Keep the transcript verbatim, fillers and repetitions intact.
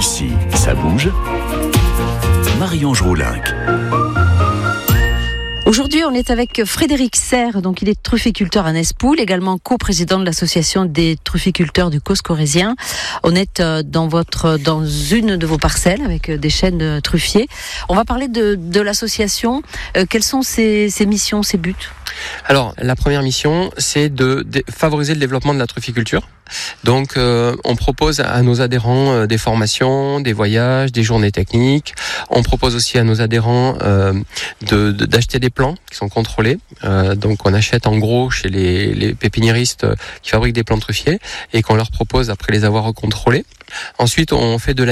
Ici, ça bouge. Marie-Ange Roulinck. Aujourd'hui, on est avec Frédéric Serre, donc il est trufficulteur à Nespoul, également coprésident de l'association des trufficulteurs du Causse corrézien. On est dans votre, dans une de vos parcelles avec des chênes truffiers. On va parler de, de l'association. Euh, quelles sont ses, ses missions, ses buts ? Alors, la première mission, c'est de, de favoriser le développement de la trufficulture. Donc, euh, on propose à nos adhérents euh, des formations, des voyages, des journées techniques. On propose aussi à nos adhérents euh, de, de, d'acheter des plants qui sont contrôlés. Euh, donc, on achète en gros chez les, les pépiniéristes qui fabriquent des plants truffiers et qu'on leur propose après les avoir contrôlés. Ensuite, on fait de la